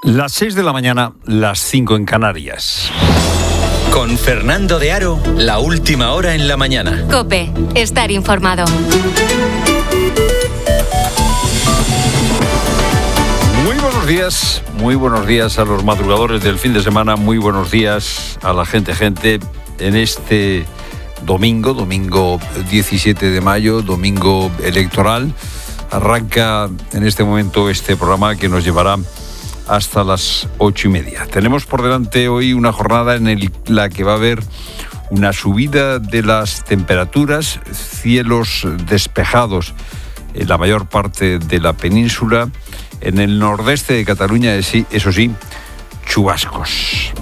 Las 6 de la mañana, las 5 en Canarias. Con Fernando de Aro, la última hora en la mañana. COPE, estar informado. Muy buenos días a los madrugadores del fin de semana, muy buenos días a la gente en este domingo 17 de mayo, domingo electoral. Arranca en este momento este programa que nos llevará hasta las 8:30. Tenemos por delante hoy una jornada en la que va a haber una subida de las temperaturas, cielos despejados en la mayor parte de la península. En el nordeste de Cataluña, eso sí, chubascos.